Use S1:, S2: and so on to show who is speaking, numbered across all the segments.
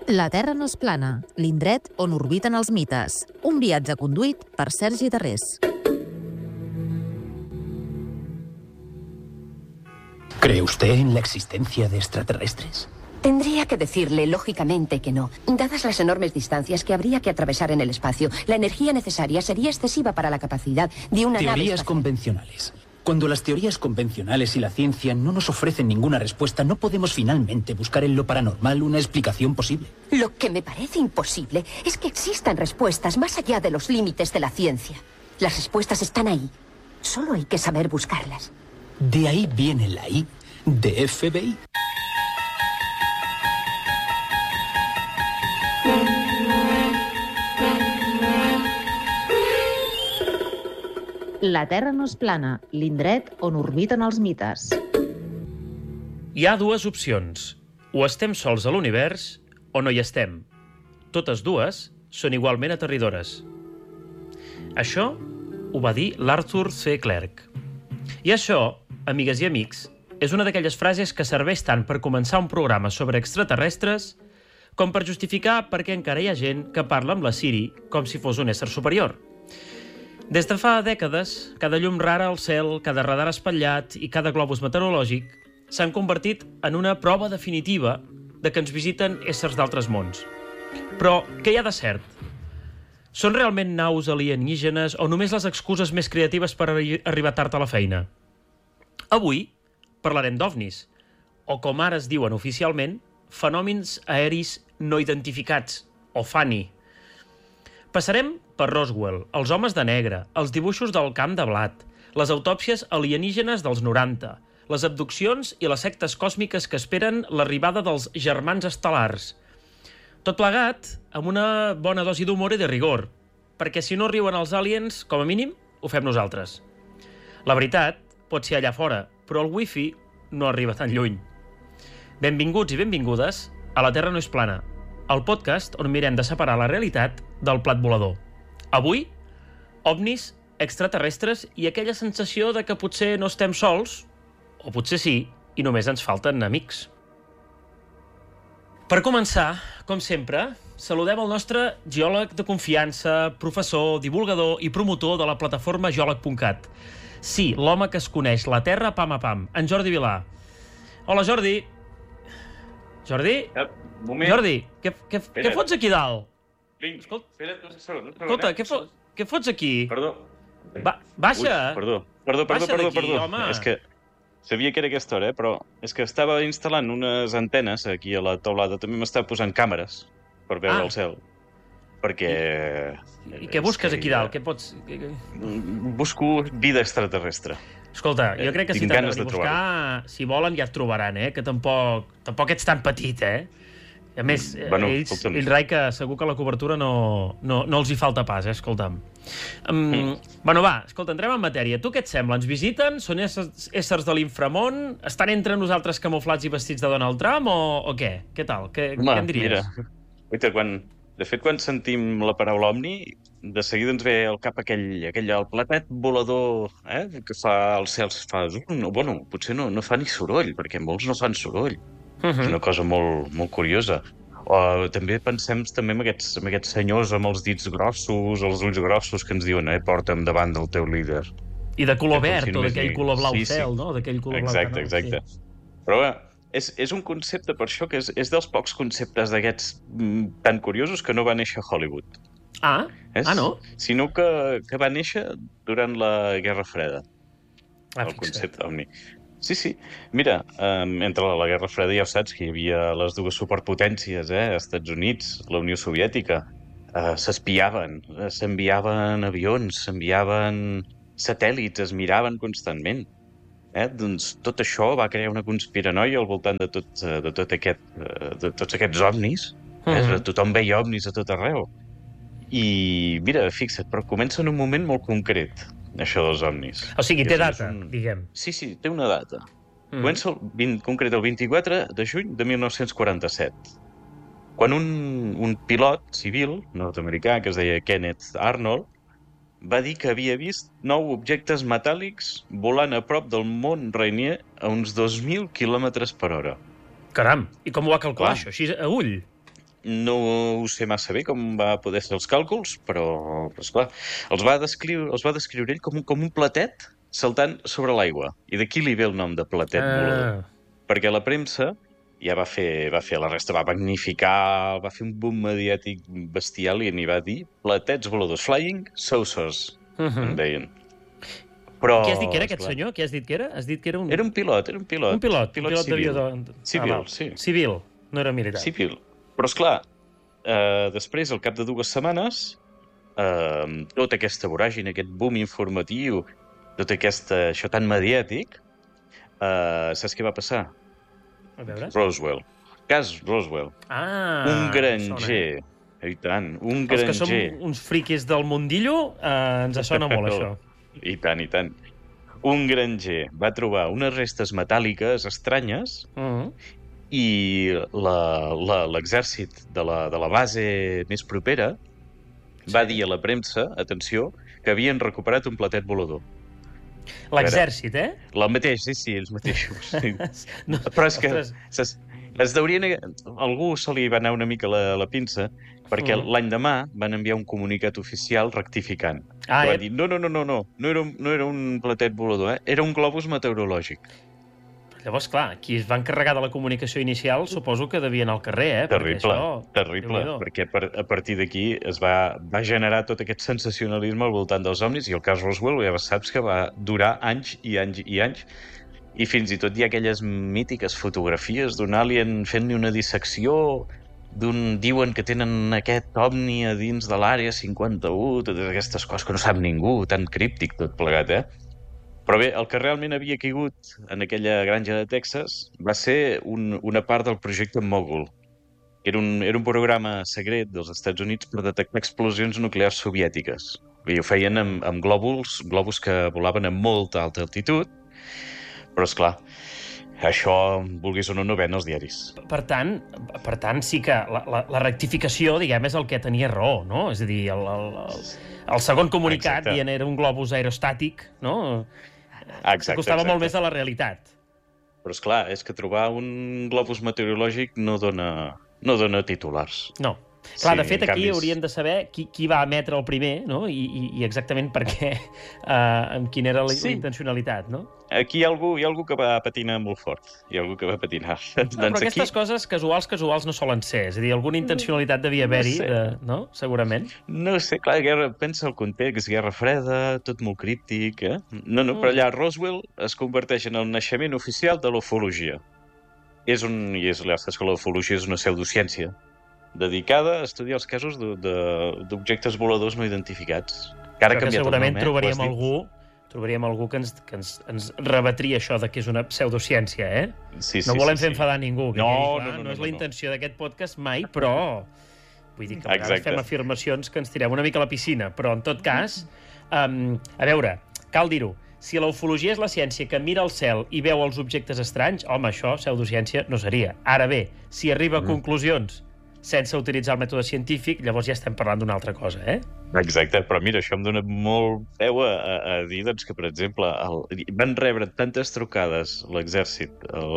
S1: La Terra no és plana, l'indret on orbiten els mites. Un viatge conduït per Sergi Darrés.
S2: ¿Cree usted en la existencia de extraterrestres?
S3: Tendría que decirle, lógicamente, que no. Dadas las enormes distancias que habría que atravesar en el espacio, la energía necesaria sería excesiva para la capacidad de una nave
S2: Teorías
S3: espacial.
S2: convencionales. Cuando las teorías convencionales y la ciencia no nos ofrecen ninguna respuesta, no podemos finalmente buscar en lo paranormal una explicación posible.
S3: Lo que me parece imposible es que existan respuestas más allá de los límites de la ciencia. Las respuestas están ahí. Solo hay que saber buscarlas.
S2: De ahí viene la I de FBI.
S1: La Terra no és plana, l'indret on orbiten els mites.
S4: Hi ha dues opcions. O estem sols a l'univers o no hi estem. Totes dues són igualment aterridores. Això ho va dir l'Arthur C. Clarke. I això, amigues i amics, és una d'aquelles frases que serveix tant per començar un programa sobre extraterrestres com per justificar per què encara hi ha gent que parla amb la Siri com si fos un ésser superior. Des de fa dècades, cada llum rara al cel, cada radar espatllat i cada globus meteorològic s'han convertit en una prova definitiva de que ens visiten éssers d'altres mons. Però què hi ha de cert? Són realment naus alienígenes o només les excuses més creatives per arribar tard a la feina? Avui parlarem d'ovnis, o com ara es diuen oficialment, fenòmens aeris no identificats, o FANI. Passarem per Roswell, els homes de negre, els dibuixos del camp de blat, les autòpsies alienígenes dels 90, les abduccions i les sectes còsmiques que esperen l'arribada dels germans estel·lars. Tot plegat amb una bona dosi d'humor i de rigor, perquè si no riuen els aliens, com a mínim, ho fem nosaltres. La veritat pot ser allà fora, però el wifi no arriba tan lluny. Benvinguts i benvingudes a La Terra no és plana, el podcast on mirem de separar la realitat del plat volador. Avui, ovnis, extraterrestres i aquella sensació de que potser no estem sols, o potser sí, i només ens falten amics. Per començar, com sempre, saludem el nostre geòleg de confiança, professor, divulgador i promotor de la plataforma geòleg.cat. Sí, l'home que es coneix la Terra pam a pam, en Jordi Vilà. Hola, Jordi. Jordi?
S5: Moment.
S4: Jordi, què fots aquí dalt?
S5: Vinc, espera't un segon.
S4: Escolta, què fots aquí?
S5: Perdó.
S4: Baixa.
S5: Ui,
S4: Baixa
S5: perdó.
S4: d'aquí, home.
S5: És que sabia que era aquesta hora, però és que estava instal·lant unes antenes aquí a la teulada. També m'estava posant càmeres per veure el cel. Perquè...
S4: I què busques aquí dalt? Què pots...
S5: Busco vida extraterrestre.
S4: Escolta, jo crec que si
S5: tinc
S4: t'han
S5: ganes
S4: de
S5: de
S4: buscar, si volen ja et trobaran, que tampoc ets tan petit, A més, ells rai que segur que la cobertura no els hi falta pas, escolta'm. Bueno, va, escolta, entrem en matèria. Tu què et sembla? Ens visiten? Són éssers de l'inframón? Estan entre nosaltres camuflats i vestits de Donald Trump o què? Què tal? Què en diries?
S5: Mira, quan sentim la paraula ovni, de seguida ens ve al cap aquell el platet volador que fa als cels. Bueno, potser no fa ni soroll, perquè molts no fan soroll. És una cosa molt, molt curiosa. També pensem en aquests senyors amb els dits grossos, els ulls grossos, que ens diuen porta'm davant del teu líder.
S4: I de color verd, o d'aquell color blau cel, no? D'aquell color blau canal.
S5: Exacte. Però és un concepte, per això, que és dels pocs conceptes d'aquests tan curiosos que no va néixer a Hollywood.
S4: No?
S5: Sinó que va néixer durant la Guerra Freda, el concepte ovni. Sí. Mira, entre la Guerra Freda ja ho saps que hi havia les dues superpotències, Estats Units, la Unió Soviètica, s'espiaven, s'enviaven avions, s'enviaven satèl·lits, es miraven constantment. Doncs tot això va crear una conspiranoia al voltant de tots aquests ovnis. Tothom veia ovnis a tot arreu. I mira, fixa't, però comença en un moment molt concret, això dels ovnis.
S4: O sigui, té data, diguem.
S5: Sí, té una data. Comença concret el 24 de juny de 1947, quan un pilot civil nord-americà que es deia Kenneth Arnold va dir que havia vist 9 objectes metàl·lics volant a prop del mont Rainier a uns 2.000 km/h.
S4: Caram, i com ho va calcular, això? Així a ull?
S5: no ho sé massa bé com va poder fer els càlculs, però esclar, els va descriure ell com un platet saltant sobre l'aigua. I d'aquí li ve el nom de platet volador. Perquè la premsa ja va fer la resta, va magnificar, va fer un boom mediàtic bestial i n'hi va dir platets voladors, flying saucers, en deien. Però,
S4: qui has dit que era aquest senyor? Qui has dit que era? Has dit que era un...
S5: Era un pilot.
S4: Un pilot
S5: civil.
S4: Civil,
S5: sí.
S4: Civil, no era militar.
S5: Civil. Però, esclar, després, al cap de 2 setmanes, tota aquesta voràgine, aquest boom informatiu, tot això tan mediàtic, saps què va passar?
S4: A veure.
S5: Roswell. Cas Roswell. Un granger. I tant, un granger.
S4: Els que som uns friquis del mundillo, ens sona molt, això.
S5: I tant, i tant. Un granger va trobar unes restes metàl·liques estranyes i l'exèrcit de la base més propera va dir a la premsa, atenció, que havien recuperat un platet volador.
S4: L'exèrcit,
S5: El mateix, sí, ells mateixos. No, però és que es deurien... Algú se li va anar una mica la pinça, perquè l'any demà van enviar un comunicat oficial rectificant. Van dir, no era un platet volador, era un globus meteorològic.
S4: Llavors, clar, qui es va encarregar de la comunicació inicial suposo que devia anar al carrer,
S5: Terrible, perquè a partir d'aquí es va generar tot aquest sensacionalisme al voltant dels ovnis, i el cas Roswell ja saps que va durar anys i anys i anys, i fins i tot hi ha aquelles mítiques fotografies d'un alien fent-li una dissecció, diuen que tenen aquest ovni a dins de l'àrea 51, totes aquestes coses que no sap ningú, tan críptic tot plegat, Però bé, el que realment havia caigut en aquella granja de Texas va ser una part del projecte Mogul. Era un programa secret dels Estats Units per detectar explosions nuclears soviètiques. I ho feien amb globus que volaven a molta alta altitud, però, esclar, això, vulguis o no ven als diaris.
S4: Per tant, sí que la rectificació, diguem, és el que tenia raó, no? És a dir, el segon comunicat dient era un globus aerostàtic, no? S'acostava molt més a la realitat.
S5: Però, esclar, és que trobar un globus meteorològic no dona titulars.
S4: No. Clar, de fet, aquí hauríem de saber qui va emetre el primer, no? I exactament per què, amb quina era la intencionalitat, no?
S5: Aquí hi ha algú que va patinar molt fort. Hi ha algú que va patinar.
S4: Però aquestes coses casuals no solen ser. És a dir, alguna intencionalitat devia haver-hi, no? Segurament.
S5: No sé, clar, pensa el context, Guerra Freda, tot molt críptic, No, però allà Roswell es converteix en el naixement oficial de l'ufologia. Ja saps que l'ufologia és una pseudociència dedicada a estudiar els casos d'objectes voladors no identificats.
S4: Que segurament trobaríem algú que ens rebatria això de que és una pseudociència, No volem fer enfadar ningú. No és la intenció d'aquest podcast mai, però vull dir que a vegades fem afirmacions que ens tirem una mica a la piscina. Però, en tot cas, a veure, cal dir-ho, si la ufologia és la ciència que mira al cel i veu els objectes estranys, home, això pseudociència no seria. Ara bé, si arriba a conclusions sense utilitzar el mètode científic, llavors ja estem parlant d'una altra cosa,
S5: Exacte, però mira, això em dona molt peu a dir doncs, que, per exemple, van rebre tantes trucades l'exèrcit,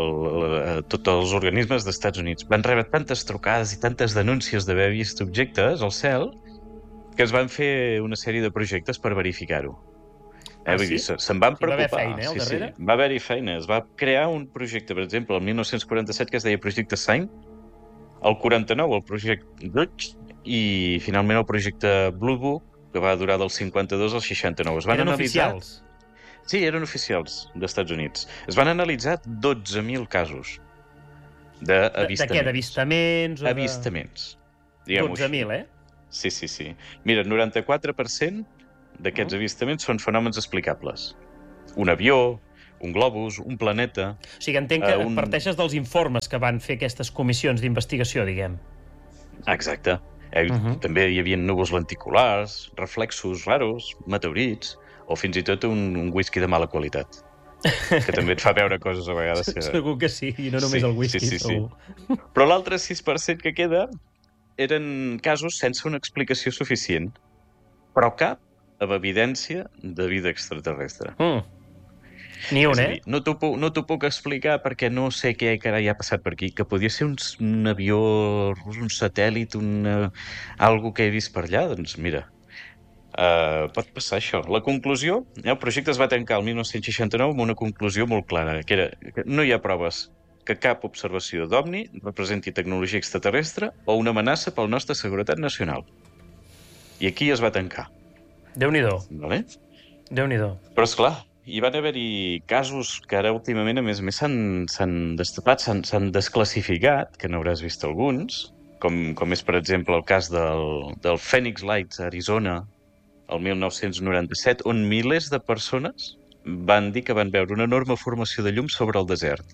S5: tots els organismes dels Estats Units, van rebre tantes trucades i tantes denúncies d'haver vist objectes al cel que es van fer una sèrie de projectes per verificar-ho. Vull dir, se'n van preocupar.
S4: Va haver feina, al darrere?
S5: Va haver-hi feina. Es va crear un projecte, per exemple, el 1947, que es deia Projecte Sign, el 49, el projecte Dutch, i finalment el projecte Blue Book, que va durar del 52 al 69.
S4: Eren oficials?
S5: Sí, eren oficials d'Estats Units. Es van analitzar 12.000 casos d'avistaments.
S4: De què? D'avistaments?
S5: Avistaments.
S4: 12.000,
S5: Sí. Mira, 94% d'aquests avistaments són fenòmens explicables. Un avió, un globus, un planeta...
S4: O sigui, entenc que parteixes dels informes que van fer aquestes comissions d'investigació, diguem.
S5: Exacte. També hi havia núvols lenticulars, reflexos raros, meteorits, o fins i tot un whisky de mala qualitat, que també et fa veure coses a vegades que...
S4: Segur que sí, i no només el whisky.
S5: Sí. Però l'altre 6% que queda eren casos sense una explicació suficient, però cap amb evidència de vida extraterrestre.
S4: Ni un,
S5: dir, no t'ho puc explicar perquè no sé què carai ha passat per aquí, que podia ser un avió, un satèl·lit, algo que he vist per allà, doncs mira, pot passar això. La conclusió, el projecte es va tancar el 1969 amb una conclusió molt clara, que era que no hi ha proves que cap observació d'OVNI representi tecnologia extraterrestre o una amenaça pel nostra seguretat nacional. I aquí es va tancar.
S4: Déu-n'hi-do.
S5: Vale?
S4: Déu-n'hi-do.
S5: Però, esclar, hi van haver-hi casos que ara últimament, a més s'han destapat, s'han desclassificat, que n'hauràs vist alguns, com és, per exemple, el cas del Phoenix Lights a Arizona, el 1997, on milers de persones van dir que van veure una enorme formació de llum sobre el desert.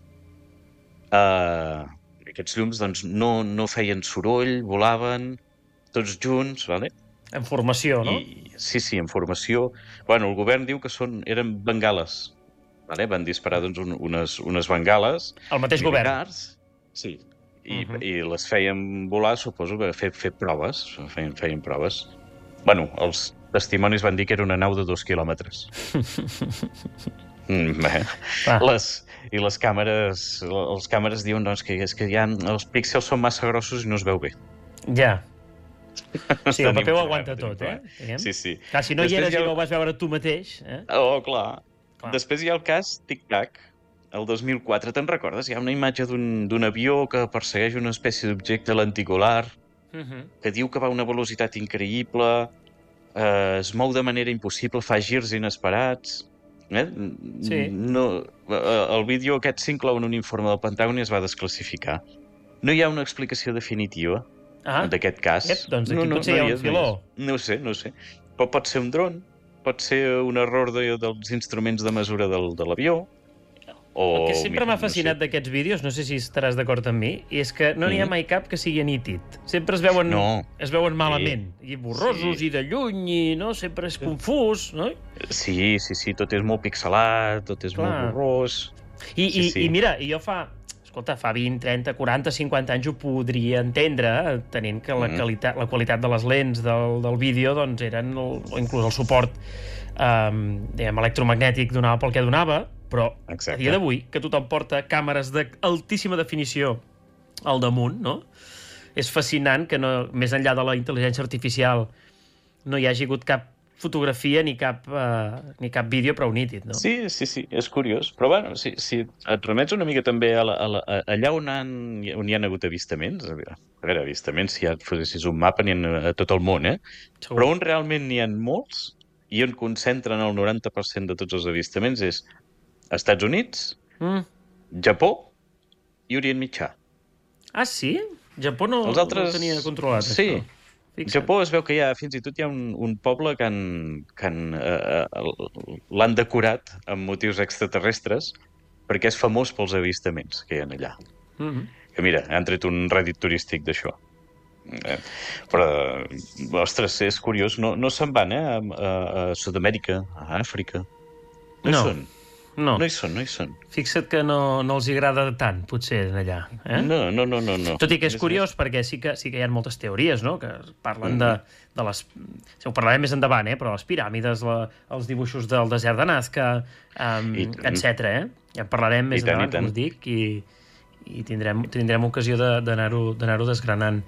S5: Aquests llums doncs, no feien soroll, volaven tots junts, vale?
S4: En formació, no?
S5: Sí, en formació. Bueno, el govern diu que eren bengales. Vale? Van disparar doncs, unes bengales.
S4: El mateix govern?
S5: Sí. I les feien volar, suposo, fer proves. Feien proves. Bueno, els testimonis van dir que era una nau de 2 quilòmetres. I les càmeres diuen doncs, que els píxels són massa grossos i no es veu bé.
S4: Ja. Sí, el paper ho aguanta tot,
S5: Sí.
S4: Clar, si no hi eres i no ho vas veure tu mateix...
S5: Oh, clar. Després hi ha el cas Tic Tac, el 2004. Te'n recordes? Hi ha una imatge d'un avió que persegueix una espècie d'objecte lenticular, que diu que va a una velocitat increïble, es mou de manera impossible, fa girs inesperats... Sí. El vídeo aquest s'inclou en un informe del Pentàgon i es va desclassificar. No hi ha una explicació definitiva d'aquest cas.
S4: Doncs aquí potser hi ha un filó.
S5: No ho sé. Però pot ser un dron, pot ser un error dels instruments de mesura de l'avió.
S4: El que sempre m'ha fascinat d'aquests vídeos, no sé si estaràs d'acord amb mi, és que no n'hi ha mai cap que sigui nítid. Sempre es veuen malament. I borrosos, i de lluny, i sempre és confús, no?
S5: Sí, tot és molt pixelat, tot és molt borrós.
S4: I mira, jo fa 20, 30, 40, 50 anys ho podria entendre, tenint que la qualitat de les lents del vídeo doncs eren, o inclús el suport electromagnètic donava pel que donava, però a dia d'avui, que tothom porta càmeres d'altíssima definició al damunt, no? És fascinant que més enllà de la intel·ligència artificial no hi hagi hagut cap fotografia ni cap vídeo prou nítid, no?
S5: Sí, és curiós. Però, bueno, si et remets una mica també allà on hi ha hagut avistaments, a veure, avistaments, si ja et fossis un mapa, n'hi ha a tot el món, però on realment n'hi ha molts i on concentren el 90% de tots els avistaments és Estats Units, Japó i Orient Mitjà.
S4: Ah, sí? Japó no ho tenia controlat,
S5: sí.
S4: Això.
S5: Japó es veu que fins i tot hi ha un poble que l'han decorat amb motius extraterrestres perquè és famós pels avistaments que hi ha allà. Que mira, han tret un rèdit turístic d'això. Però, ostres, és curiós, no se'n van a Sud-amèrica, a Àfrica. No hi són. No hi són.
S4: Fixa't que no els agrada tant, potser, allà.
S5: No.
S4: Tot i que és curiós, perquè sí que hi ha moltes teories, no?, que parlen de les... Ho parlarem més endavant, però les piràmides, els dibuixos del desert de Nazca, etc. Ja en parlarem més endavant, com us dic, i tindrem ocasió d'anar-ho desgranant.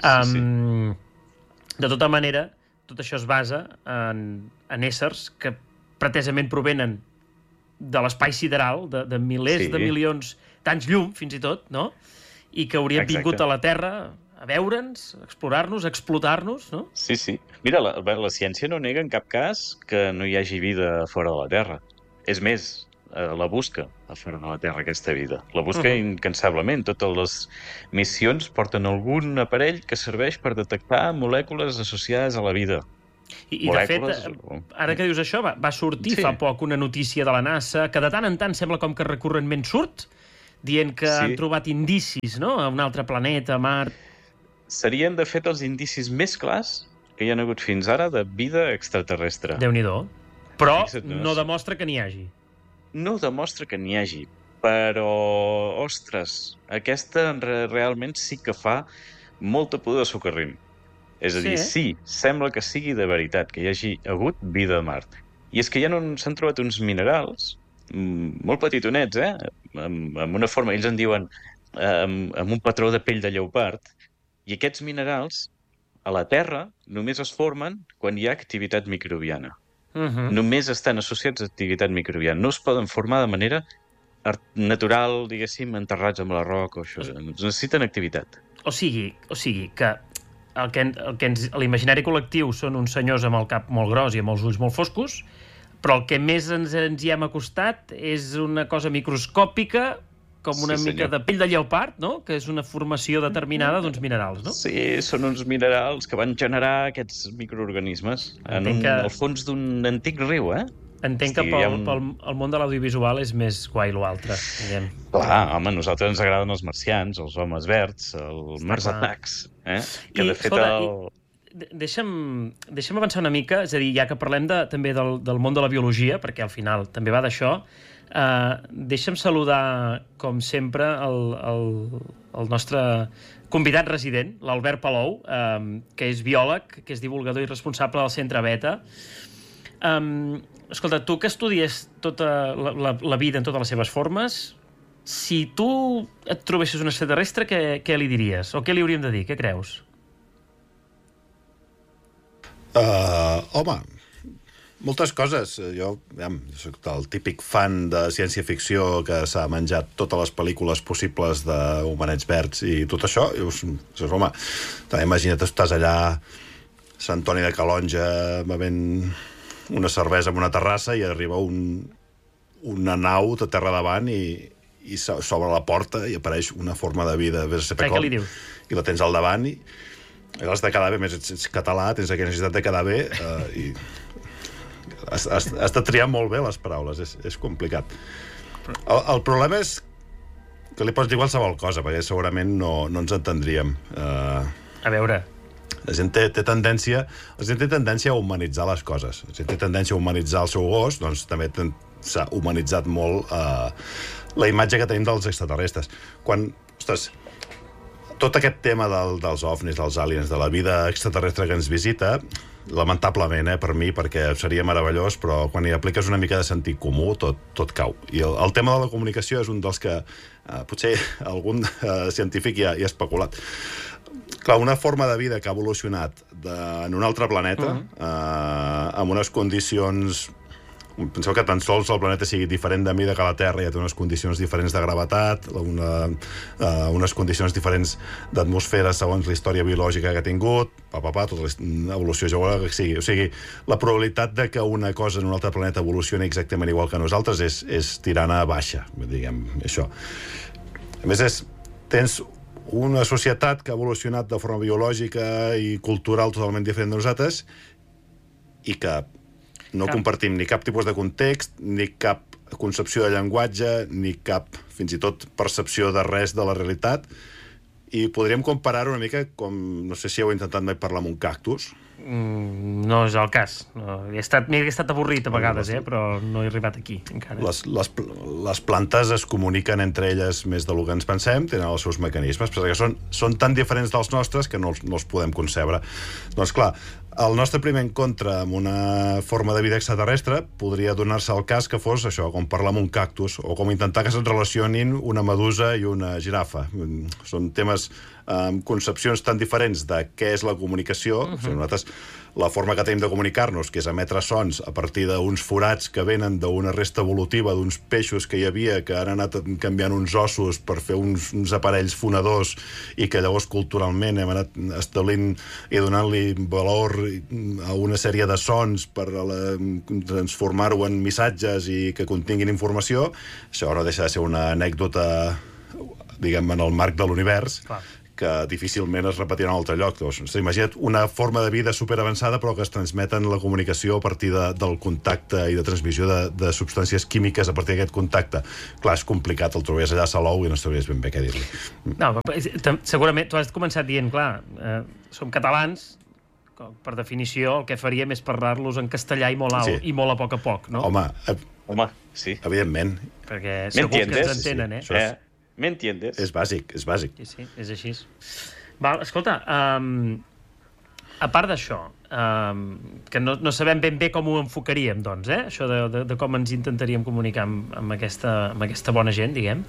S4: De tota manera, tot això es basa en éssers que pretesament provenen de l'espai sideral, de milers de milions d'anys llum, fins i tot, no? I que haurien vingut a la Terra a veure'ns, a explorar-nos, a explotar-nos, no?
S5: Sí. Mira, la ciència no nega en cap cas que no hi hagi vida fora de la Terra. És més, la busca a fora de la Terra, aquesta vida. La busca incansablement. Totes les missions porten algun aparell que serveix per detectar molècules associades a la vida.
S4: I de fet, ara que dius això, va sortir fa poc una notícia de la NASA que de tant en tant sembla com que recurrentment surt, dient que han trobat indicis, no?, a un altre planeta, Mart.
S5: Serien, de fet, els indicis més clars que hi ha hagut fins ara de vida extraterrestre.
S4: Déu-n'hi-do. Però no demostra que n'hi hagi.
S5: No demostra que n'hi hagi, però, ostres, aquesta realment sí que fa molta pudor de socarrim. És a dir, sí, sembla que sigui de veritat, que hi hagi hagut vida a Mart. I és que ja s'han trobat uns minerals molt petitonets, amb una forma, ells en diuen, amb un patró de pell de lleopard, i aquests minerals a la Terra només es formen quan hi ha activitat microbiana. Només estan associats a activitat microbiana. No es poden formar de manera natural, diguéssim, enterrats amb la roca o això. Necessiten activitat.
S4: O sigui que l'imaginari col·lectiu són uns senyors amb el cap molt gros i amb els ulls molt foscos, però el que més ens hi hem acostat és una cosa microscòpica, com una mica de pell de lleopard, no? Que és una formació determinada d'uns minerals, no?
S5: Sí, són uns minerals que van generar aquests microorganismes al fons d'un antic riu,
S4: Entenc que pel món de l'audiovisual és més guai l'altre, diguem.
S5: Clar, home, a nosaltres ens agraden els marcians, els homes verds, els Mars Attacks, que de fet
S4: Deixa'm avançar una mica, és a dir, ja que parlem també del món de la biologia, perquè al final també va d'això, deixa'm saludar, com sempre, el nostre convidat resident, l'Albert Palou, que és biòleg, que és divulgador i responsable del Centre Beta. Escolta, tu que estudies tota la vida en totes les seves formes, si tu et trobessis un extraterrestre, què li diries? O què li hauríem de dir? Què creus?
S6: Home, moltes coses. Jo soc el típic fan de ciència-ficció que s'ha menjat totes les pel·lícules possibles d'Homenets Verds i tot això. I dius, home, imagina't, estàs allà a Sant Antoni de Calonge bevent una cervesa en una terrassa i arriba una nau de terra davant i s'obre la porta i apareix una forma de vida.
S4: Què li dius?
S6: I la tens al davant i has de quedar bé, més ets català, tens aquella necessitat de quedar bé i has de triar molt bé les paraules, és complicat. El problema és que li pots dir qualsevol cosa, perquè segurament no ens entendríem.
S4: A veure...
S6: La gent té tendència a humanitzar les coses. La gent té tendència a humanitzar el seu gos, doncs també s'ha humanitzat molt la imatge que tenim dels extraterrestres. Tot aquest tema dels ovnis, dels aliens, de la vida extraterrestre que ens visita, lamentablement, per mi, perquè seria meravellós, però quan hi apliques una mica de sentit comú, tot cau. I el tema de la comunicació és un dels que potser algun científic ja ha especulat. Clar, una forma de vida que ha evolucionat en un altre planeta, amb unes condicions... Penseu que tan sols el planeta sigui diferent de mida que la Terra, ja té unes condicions diferents de gravetat, unes condicions diferents d'atmosfera segons la història biològica que ha tingut, tota l'evolució geològica que sigui. O sigui, la probabilitat de que una cosa en un altre planeta evolucioni exactament igual que nosaltres és tirant a baixa, diguem, això. A més, tens una societat que ha evolucionat de forma biològica i cultural totalment diferent de nosaltres i que no compartim ni cap tipus de context, ni cap concepció de llenguatge, ni cap, fins i tot, percepció de res de la realitat. I podríem comparar-ho una mica com... No sé si heu intentat mai parlar amb un cactus.
S4: No és el cas. M'he estat avorrit a vegades, però no he arribat aquí encara.
S6: Les plantes es comuniquen entre elles més del que ens pensem, tenen els seus mecanismes, perquè són tan diferents dels nostres que no els podem concebre. Doncs clar, el nostre primer encontre amb una forma de vida extraterrestre podria donar-se el cas que fos això, com parlar amb un cactus, o com intentar que se'n relacionin una medusa i una girafa. Són temes amb concepcions tan diferents de què és la comunicació. O sigui, nosaltres, la forma que tenim de comunicar-nos, que és emetre sons a partir d'uns forats que venen d'una resta evolutiva d'uns peixos que hi havia, que han anat canviant uns ossos per fer uns aparells fonadors i que llavors culturalment hem anat establint i donant-li valor a una sèrie de sons per transformar-ho en missatges i que continguin informació. Això no deixa de ser una anècdota, diguem, en el marc de l'univers, que difícilment es repetirà en un altre lloc. Imagina't una forma de vida superavançada però que es transmeten la comunicació a partir del contacte i de transmissió de substàncies químiques a partir d'aquest contacte. Clar, és complicat, el trobaries allà a Salou i no sabries ben bé què dir-li.
S4: No, segurament, tu has començat dient, clar, som catalans, per definició el que faríem és parlar-los en castellà i molt alt, i molt a poc, no?
S6: Home,
S5: sí.
S6: Evidentment.
S4: Perquè segur que ens entenen,
S5: ¿Me entiendes?
S6: És bàsic.
S4: Sí, és així. Val, escolta, a part d'això, que no sabem ben bé com ho enfocaríem, doncs, això de com ens intentaríem comunicar amb aquesta bona gent, diguem.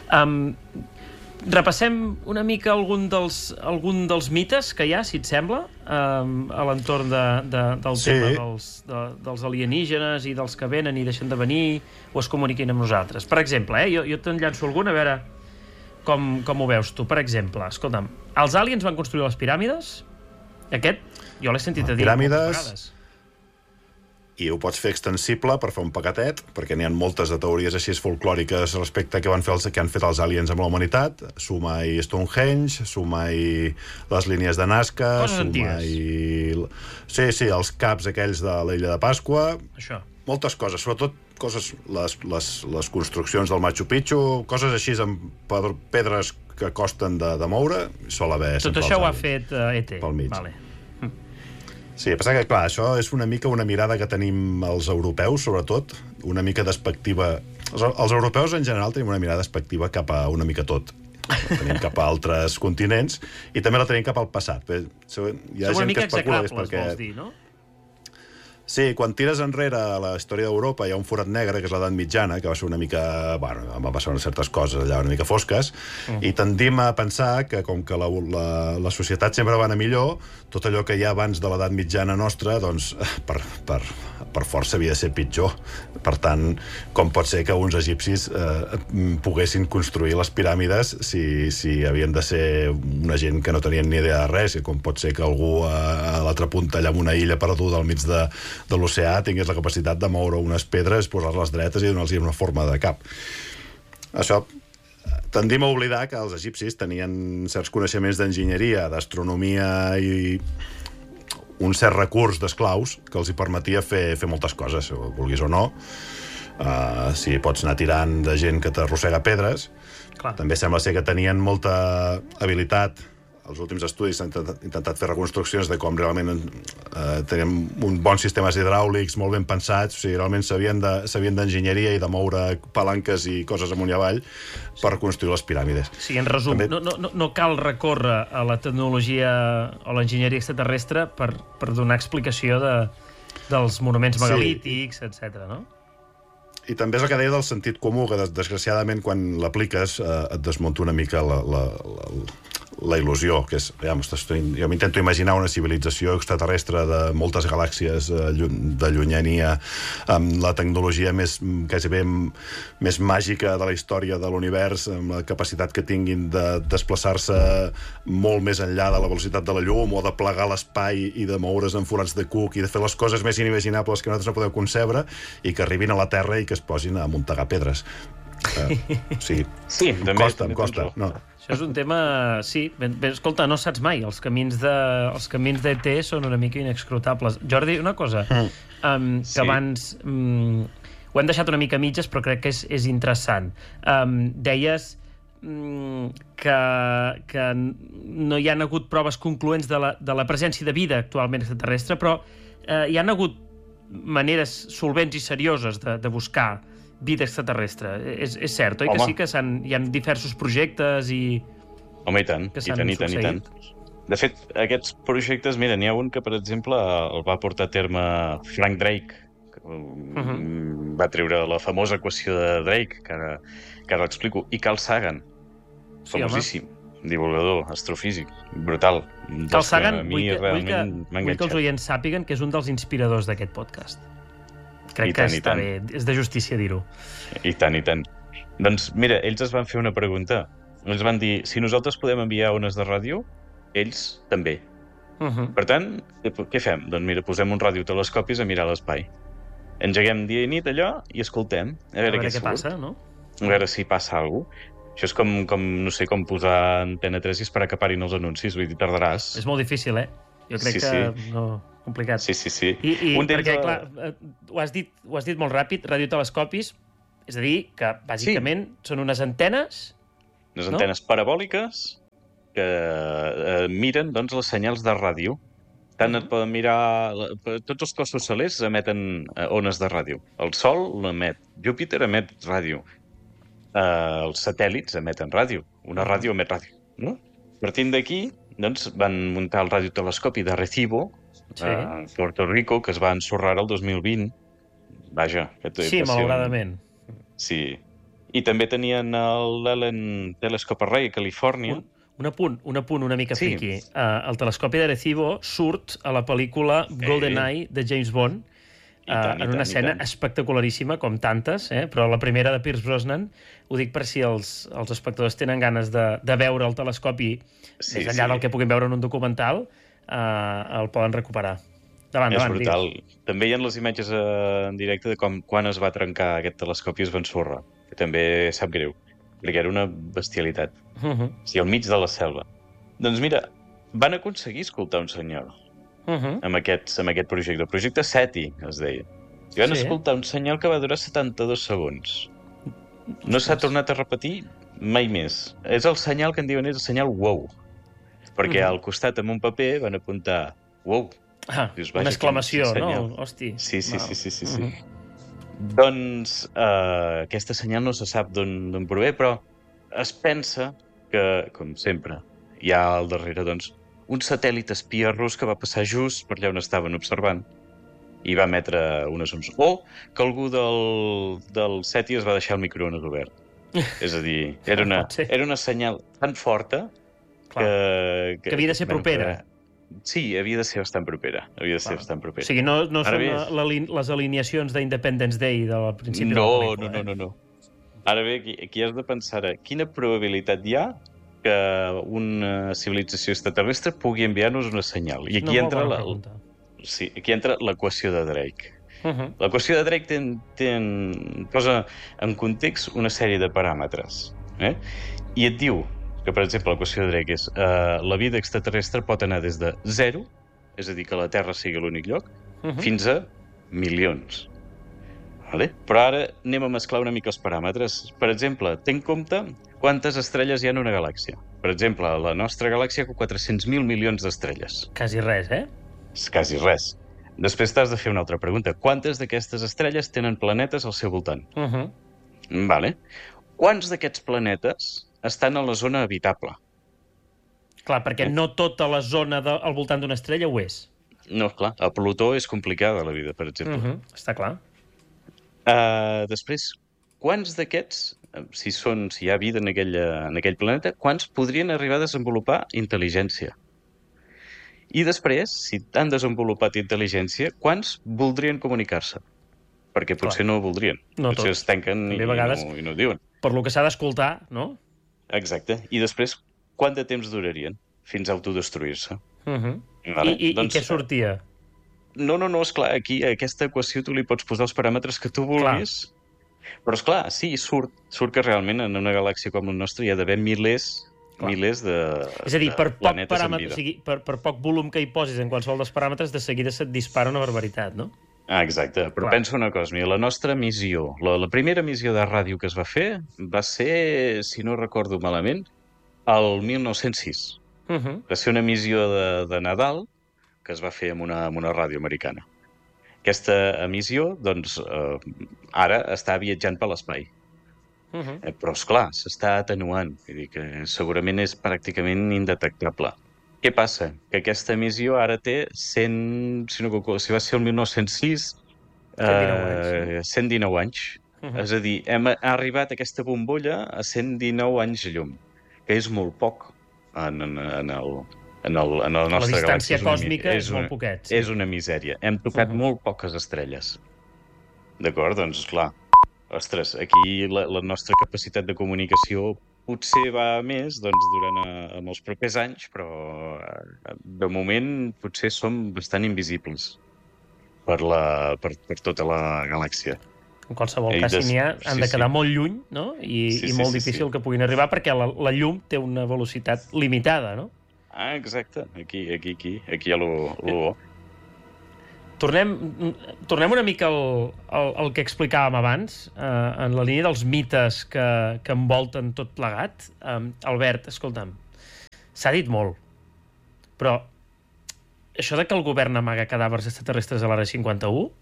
S4: Repassem una mica algun dels mites que hi ha, si et sembla, a l'entorn del tema dels alienígenes i dels que venen i deixen de venir o es comuniquin amb nosaltres. Per exemple, jo te'n llanço algun, a veure com ho veus tu. Per exemple, escolta'm, els aliens van construir les piràmides? Aquest, jo l'he sentit a dir moltes vegades.
S6: I ho pots fer extensible per fer un paquetet, perquè n'hi ha moltes de teories així folclòriques respecte a què han fet els aliens amb la humanitat. Suma-hi Stonehenge, suma-hi les línies de Nazca, suma-hi... Sí, els caps aquells de l'illa de Pasqua.
S4: Això.
S6: Moltes coses, sobretot coses, les construccions del Machu Picchu, coses així amb pedres que costen de moure, sol haver...
S4: Tot això ho ha fet ET.
S6: Pel mig.
S4: Vale.
S6: Sí, passa que, clar, això és una mica una mirada que tenim els europeus, sobretot, una mica despectiva. Els europeus, en general, tenim una mirada despectiva cap a una mica tot. La tenim cap a altres continents i també la tenim cap al passat. Hi ha gent que especula perquè...
S4: vols dir, no?
S6: Sí, quan tires enrere a la història d'Europa hi ha un forat negre, que és l'edat mitjana, que va ser una mica... Bueno, van passar certes coses allà una mica fosques, i tendim a pensar que, com que la societat sempre va anar millor, tot allò que hi ha abans de l'edat mitjana nostra, doncs, per força havia de ser pitjor. Per tant, com pot ser que uns egipcis poguessin construir les piràmides si havien de ser una gent que no tenien ni idea de res, i com pot ser que algú a l'altra punta, allà en una illa perduda al mig de l'oceà, tingués la capacitat de moure unes pedres, posar-les dretes i donar-los una forma de cap. Això, tendim a oblidar que els egipcis tenien certs coneixements d'enginyeria, d'astronomia i un cert recurs d'esclaus que els hi permetia fer moltes coses, vulguis o no. Si pots anar tirant de gent que t'arrossega pedres.
S4: Clar.
S6: També sembla ser que tenien molta habilitat. Els últims estudis s'han intentat fer reconstruccions de com realment teníem uns bons sistemes hidràulics molt ben pensats, o sigui, realment sabien d'enginyeria i de moure palanques i coses amunt i avall per construir les piràmides.
S4: Sí, en resum, no cal recórrer a la tecnologia o l'enginyeria extraterrestre per donar explicació dels monuments megalítics, etc., no?
S6: I també és el que deia del sentit comú, que desgraciadament quan l'apliques et desmunta una mica la il·lusió, que és, jo m'intento imaginar una civilització extraterrestre de moltes galàxies de llunyania, amb la tecnologia quasi més màgica de la història de l'univers, amb la capacitat que tinguin de desplaçar-se molt més enllà de la velocitat de la llum, o de plegar l'espai i de moure's en forats de cuc i de fer les coses més inimaginables que nosaltres no podem concebre, i que arribin a la Terra i que es posin a muntegar pedres. Sí, em costa. No.
S4: Això és un tema... Sí, escolta, no saps mai. Els camins d'ET són una mica inexcrutables. Jordi, una cosa, que abans... ho hem deixat una mica a mitges, però crec que és interessant. Deies que no hi ha hagut proves concloents de la presència de vida actualment extraterrestre, però hi ha hagut maneres solvents i serioses de buscar vida extraterrestre. És cert, oi? Home. Que sí que hi ha diversos projectes i...
S5: Home, i tant. De fet, aquests projectes, mira, n'hi ha un que, per exemple, el va portar a terme Frank Drake, que va treure la famosa equació de Drake, que ara l'explico, i Carl Sagan, famosíssim, divulgador, astrofísic, brutal.
S4: Carl Sagan, vull que els oients sàpiguen que és un dels inspiradors d'aquest podcast. Crec que està bé, és de justícia dir-ho.
S5: I tant. Doncs mira, ells es van fer una pregunta. Ells van dir, si nosaltres podem enviar ones de ràdio, ells també. Per tant, què fem? Doncs mira, posem uns radiotelescopis a mirar l'espai. Engeguem dia i nit allò i escoltem. A veure què
S4: passa, no?
S5: A veure si passa alguna cosa. Això és com posar Antena 3 i esperar que parin els anuncis. Vull dir, tardaràs.
S4: És molt difícil, Jo crec que... No... complicat.
S5: Sí.
S4: I perquè, clar, ho has dit molt ràpid, radiotelescopis, és a dir, que bàsicament són unes antenes...
S5: Unes antenes parabòliques que miren, doncs, les senyals de ràdio. Tant et poden mirar... Tots els cossos celers emeten ones de ràdio. El Sol l'emet. Júpiter emet ràdio. Els satèl·lits emeten ràdio. Una ràdio emet ràdio. No? Partint d'aquí, doncs van muntar el radiotelescopi de Arecibo, a Puerto Rico, que es va ensorrar el 2020. Vaja.
S4: Sí, malauradament.
S5: Sí. I també tenien l'Allen Telescope Array a Califòrnia.
S4: Un apunt una mica friqui. El telescopi d'Arecibo surt a la pel·lícula GoldenEye de James Bond, en una escena espectacularíssima, com tantes, però la primera de Pierce Brosnan, ho dic per si els espectadors tenen ganes de veure el telescopi més enllà del que puguin veure en un documental, el poden recuperar. Davant,
S5: és brutal. També hi ha les imatges en directe de quan es va trencar aquest telescopi i es va ensorrar, que també sap greu, perquè era una bestialitat. O sigui, al mig de la selva. Doncs mira, van aconseguir escoltar un senyal amb aquest projecte. El projecte SETI, es deia. I van escoltar un senyal que va durar 72 segons. No s'ha tornat a repetir mai més. És el senyal que en diuen, és el senyal wow. Perquè al costat, amb un paper, van apuntar wow. Dius,
S4: una exclamació, no? Hosti.
S5: Sí. Doncs aquesta senyal no se sap d'on prové, però es pensa que, com sempre, hi ha al darrere, doncs, un satèl·lit espia rus que va passar just per allà on estaven observant i va emetre unes ones. O que algú del SETI es va deixar el microones obert. És a dir, era una senyal tan forta que
S4: havia de ser propera.
S5: Sí, havia de ser bastant propera. O
S4: sigui, no són les alineacions d'Independence Day del principi de la pel·lícula.
S5: No. Ara bé, aquí has de pensar quina probabilitat hi ha que una civilització extraterrestre pugui enviar-nos una senyal. I aquí entra l'equació de Drake. L'equació de Drake posa en context una sèrie de paràmetres. I et diu que, per exemple, l'equació de Drake és la vida extraterrestre pot anar des de 0, és a dir, que la Terra sigui l'únic lloc, fins a milions. Però ara anem a mesclar una mica els paràmetres. Per exemple, ten en compte quantes estrelles hi ha en una galàxia. Per exemple, la nostra galàxia té 400.000 milions d'estrelles.
S4: Quasi res,
S5: És quasi res. Després t'has de fer una altra pregunta. Quantes d'aquestes estrelles tenen planetes al seu voltant? Quants d'aquests planetes estan a la zona habitable?
S4: Clar, perquè no tota la zona al voltant d'una estrella ho és.
S5: No, clar. A Plutó és complicada la vida, per exemple.
S4: Està clar.
S5: Després, quants d'aquests, si hi ha vida en aquell planeta, quants podrien arribar a desenvolupar intel·ligència? I després, si han desenvolupat intel·ligència, quants voldrien comunicar-se? Perquè potser no ho voldrien. Potser es tanquen i no ho diuen.
S4: Per lo que s'ha d'escoltar, no?
S5: Exacte. I després, quant de temps durarien fins a autodestruir-se?
S4: I què sortia?
S5: No, esclar, aquí a aquesta equació tu li pots posar els paràmetres que tu vulguis, però esclar, sí, surt que realment en una galàxia com la nostra hi ha d'haver milers de
S4: és a dir, per poc
S5: planetes amb vida.
S4: O sigui, per poc volum que hi posis en qualsevol dels paràmetres, de seguida se't dispara una barbaritat, no?
S5: Exacte, però pensa una cosa, mira, la nostra missió, la primera missió de ràdio que es va fer va ser, si no recordo malament, el 1906. Va ser una missió de Nadal que es va fer amb una ràdio americana. Aquesta emissió, doncs, ara està viatjant per l'espai. Però, esclar, s'està atenuant. Vull dir que segurament és pràcticament indetectable. Què passa? Que aquesta emissió ara té 100... Si va ser el 1906, 119 anys. És a dir, hem arribat a aquesta bombolla a 119 anys llum, que és molt poc en la nostra galàxia.
S4: La distància còsmica és molt poquet.
S5: És una misèria. Hem tocat molt poques estrelles. D'acord? Doncs, clar, ostres, aquí la nostra capacitat de comunicació potser va més durant els propers anys, però de moment potser som bastant invisibles per tota la galàxia.
S4: En qualsevol cas, si n'hi ha, han de quedar molt lluny, no? I molt difícil que puguin arribar, perquè la llum té una velocitat limitada, no?
S5: Exacte. Aquí hi ha lo bo.
S4: Tornem una mica al que explicàvem abans, en la línia dels mites que envolten tot plegat. Albert, escolta'm, s'ha dit molt, però això de que el govern amaga cadàvers extraterrestres a l'Àrea 51...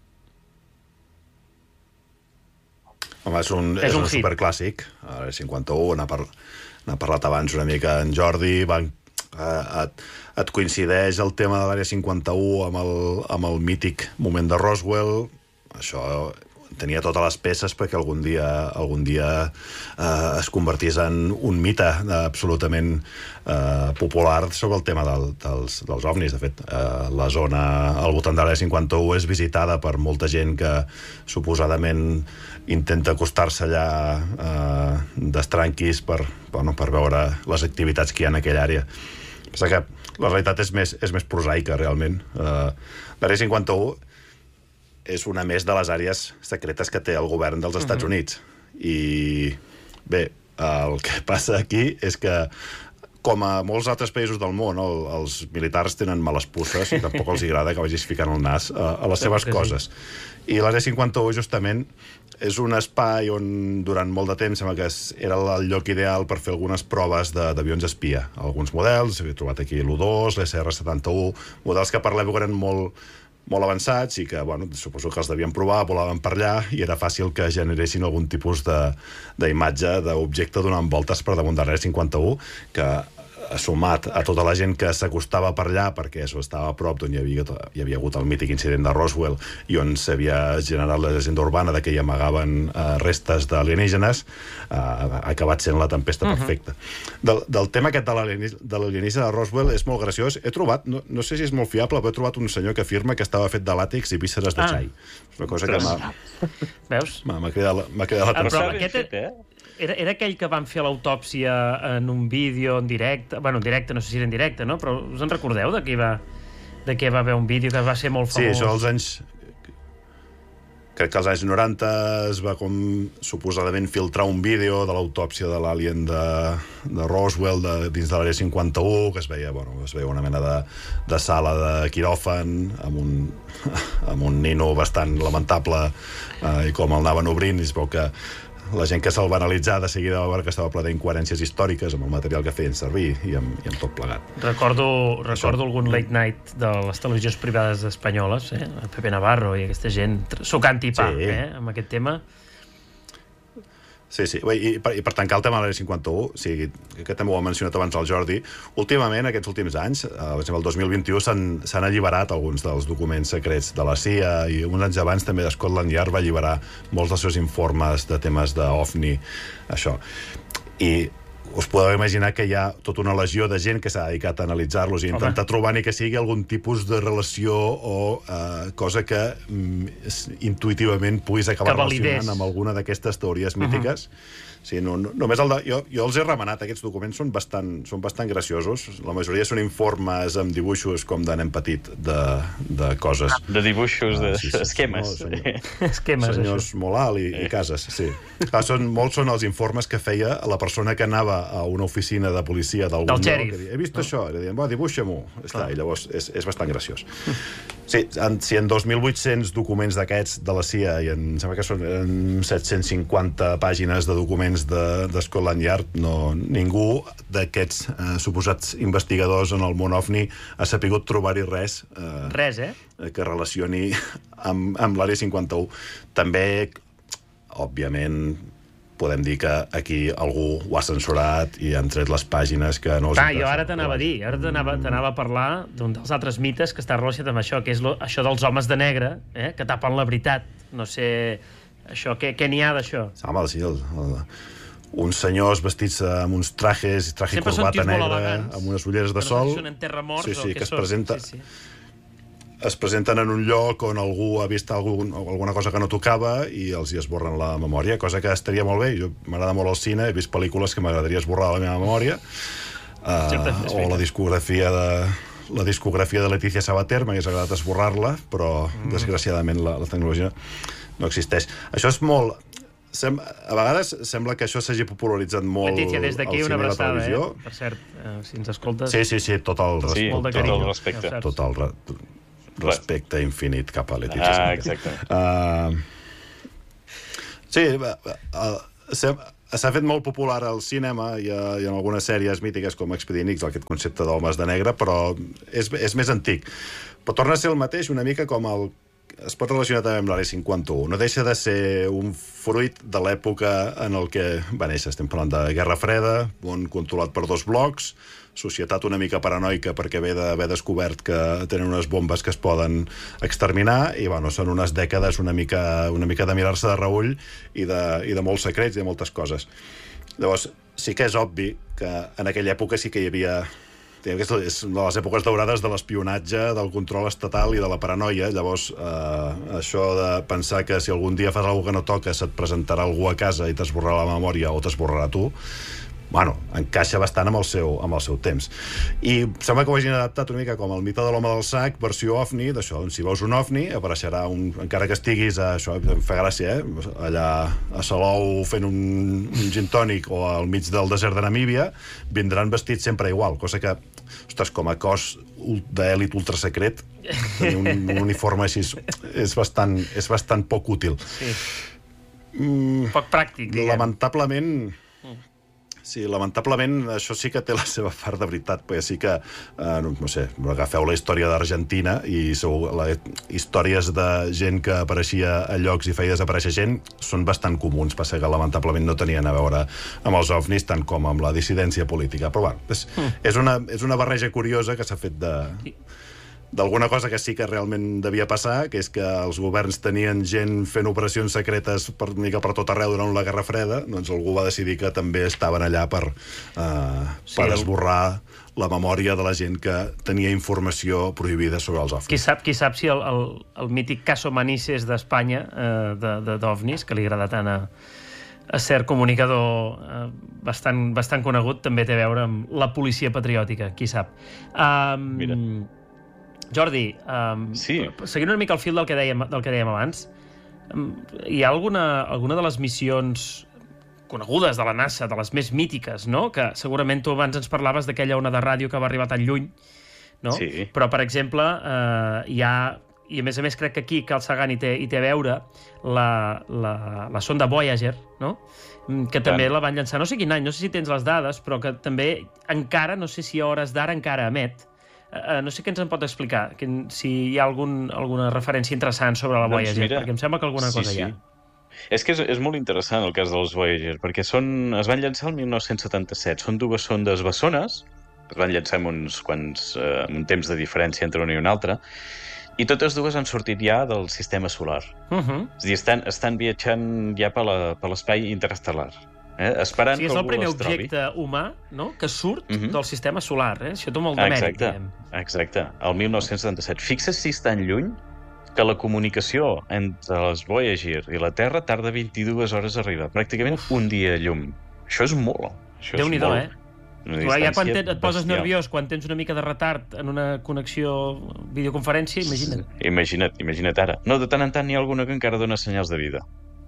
S6: Home, és un superclàssic. A l'Àrea 51 n'ha parlat abans una mica en Jordi, et coincideix el tema de l'Àrea 51 amb el mític moment de Roswell. Això tenia totes les peces perquè algun dia es convertís en un mite absolutament popular sobre el tema dels ovnis. De fet, la zona al voltant de l'Àrea 51 és visitada per molta gent que suposadament intenta acostar-se allà d'estranquis per veure les activitats que hi ha en aquella àrea. Pensa que la realitat és més prosaica, realment. L'Àrea 51 és una més de les àrees secretes que té el govern dels Estats Units. I bé, el que passa aquí és que, com a molts altres països del món, els militars tenen males pusses i tampoc els agrada que vagis ficant el nas a les seves coses. I l'Àrea 51, justament, és un espai on durant molt de temps sembla que era el lloc ideal per fer algunes proves d'avions espia. Alguns models, he trobat aquí l'U-2, l'SR-71, models que per l'època eren molt avançats i que, suposo que els devien provar, volaven per allà i era fàcil que generessin algun tipus d'imatge d'objecte donant voltes per damunt de l'Àrea 51, que sumat a tota la gent que s'acostava per allà perquè estava a prop d'on hi havia hagut el mític incident de Roswell i on s'havia generat la llegenda urbana de que hi amagaven restes d'alienígenes, ha acabat sent la tempesta perfecta. Del tema aquest de l'alienígena de Roswell és molt graciós. He trobat, no sé si és molt fiable, però he trobat un senyor que afirma que estava fet de làtex i vísceres de xai. És una cosa que
S4: Veus?
S6: m'ha cridat l'atenció.
S4: Era aquell que van fer l'autòpsia en un vídeo en directe, en directe, no sé si era en directe, no? Però us en recordeu de què va haver un vídeo que va ser molt famós?
S6: Sí, això als anys... Crec que als anys 90 es va suposadament filtrar un vídeo de l'autòpsia de l'alien de Roswell dins de l'Àrea 51, que es veia una mena de sala de quiròfan amb un nino bastant lamentable i com el anaven obrint, i es veu que la gent que se'l va analitzar de seguida va veure que estava ple d'incoherències històriques amb el material que feien servir i amb tot plegat.
S4: Recordo algun late night de les televisions privades espanyoles, Pepe Navarro i aquesta gent sucant-hi pa, amb aquest tema.
S6: Sí. I per tancar el tema de l'Àrea 51, que també ho ha mencionat abans el Jordi, últimament, aquests últims anys, per exemple, el 2021, s'han alliberat alguns dels documents secrets de la CIA i uns anys abans també Scotland Yard va alliberar molts dels seus informes de temes d'OVNI, això. I us podeu imaginar que hi ha tota una legió de gent que s'ha dedicat a analitzar-los i intentar trobar ni que sigui algun tipus de relació o cosa que intuïtivament puguis acabar relacionant amb alguna d'aquestes teories mítiques. Sí, només jo els he remenat. Aquests documents són bastant graciosos. La majoria són informes amb dibuixos com de nen petit de coses.
S5: De dibuixos, d'esquemes.
S6: Senyors molt alt i cases, sí. Molts són els informes que feia la persona que anava a una oficina de policia d'algun lloc.
S4: Del xèrif.
S6: He vist això. I deien, dibuixa-m'ho. I llavors és bastant graciós. Sí, si en 2.800 documents d'aquests de la CIA i em sembla que són 750 pàgines de documents de Scotland Yard, ningú d'aquests suposats investigadors en el món OVNI ha sapigut trobar-hi res que relacioni amb l'Àrea 51. També, òbviament, podem dir que aquí algú ho ha censurat i han tret les pàgines que no els interessa.
S4: Jo ara t'anava a dir, t'anava a parlar d'un dels altres mites que està relacionat amb això, que és això dels homes de negre, que tapen la veritat. No sé, això, què n'hi ha d'això?
S6: Home, sí, uns senyors vestits amb uns trajes, traje corbata negra, amb unes ulleres de sol.
S4: Són enterramorts o què
S6: són? Es presenten en un lloc on algú ha vist alguna cosa que no tocava i els hi esborren la memòria, cosa que estaria molt bé. M'agrada molt el cine, he vist pel·lícules que m'agradaria esborrar la meva memòria, o la discografia de Leticia Sabater, m'hagués agradat esborrar-la, però desgraciadament la tecnologia no existeix. Això és molt... A vegades sembla que això s'hagi popularitzat molt
S4: Leticia, des d'aquí una abraçada, per cert, si ens escoltes...
S6: Sí, tot el
S5: respecte.
S6: Tot el respecte infinit cap a Leticia.
S5: Exacte.
S6: Sí, s'ha fet molt popular al cinema i en algunes sèries mítiques com Expedient X, aquest concepte d'homes de negre, però és més antic. Però torna a ser el mateix una mica com es pot relacionar també amb l'Àrea 51. No deixa de ser un fruit de l'època en el que va néixer. Estem parlant de Guerra Freda, món controlat per dos blocs, societat una mica paranoica perquè ve d'haver descobert que tenen unes bombes que es poden exterminar i, bueno, són unes dècades una mica de mirar-se de reull i de molts secrets i de moltes coses. Llavors, sí que és obvi que en aquella època sí que hi havia... És de les èpoques daurades de l'espionatge, del control estatal i de la paranoia. Llavors, això de pensar que si algun dia fas alguna que no toca se't presentarà algú a casa i t'esborrarà la memòria o t'esborrarà tu, bueno, encaixa bastant amb el seu temps. I sembla que ho hagin adaptat una mica com el mite de l'home del sac, versió ovni, d'això, si veus un ovni, apareixerà encara que estiguis això, em fa gràcia, allà a Salou fent un gin tònic o al mig del desert de Namíbia, vindran vestits sempre igual, cosa que, ostres, com a cos d'èlit ultrasecret, tenir un uniforme així és bastant poc útil.
S4: Sí. Poc pràctic, diguem.
S6: Lamentablement... Sí, lamentablement això sí que té la seva part de veritat, perquè sí que, no sé, agafeu la història d'Argentina i històries de gent que apareixia a llocs i feia desaparèixer gent són bastant comuns, passa que lamentablement no tenien a veure amb els ovnis tant com amb la dissidència política. Però bueno, és una barreja curiosa que s'ha fet d'alguna cosa que sí que realment devia passar, que és que els governs tenien gent fent operacions secretes per tot arreu durant la Guerra Freda, doncs algú va decidir que també estaven allà per esborrar la memòria de la gent que tenia informació prohibida sobre els ovnis.
S4: Qui sap si el mític Caso Manises d'Espanya, d'ovnis, que li agrada tant a cert comunicador bastant conegut, també té a veure amb la policia patriòtica, qui sap.
S5: Mira.
S4: Jordi, seguint una mica el fil del que dèiem abans, hi ha alguna de les missions conegudes de la NASA, de les més mítiques, no? Que segurament tu abans ens parlaves d'aquella ona de ràdio que va arribar tan lluny, no?
S5: Sí.
S4: Però, per exemple, hi ha... I, a més, crec que aquí Carl Sagan hi té a veure la sonda Voyager, no? Que també la van llançar, no sé quin any, no sé si tens les dades, però que també encara, no sé si a hores d'ara encara emet. No sé què ens en pot explicar, si hi ha alguna referència interessant sobre la Voyager, perquè em sembla que alguna cosa hi ha.
S5: És que és molt interessant el cas dels Voyager, perquè es van llançar el 1977. Són dues sondes bessones, es van llançar amb un temps de diferència entre una i una altra, i totes dues han sortit ja del sistema solar. És a dir, estan viatjant ja per l'espai interestel·lar. Esperant que
S4: és el primer
S5: els trobi.
S4: objecte humà, no?, que surt del sistema solar. Això té molt de mèrit.
S5: Exacte, el 1977. Fixa't si és tan lluny que la comunicació entre les Voyager i la Terra tarda 22 hores a arribar. Pràcticament un dia llum. Això és molt.
S4: Déu-n'hi-do, Ja quan et poses nerviós, quan tens una mica de retard en una connexió videoconferència, imagina't. Imagina't ara. No, de tant en tant n'hi ha alguna que encara dona senyals de vida.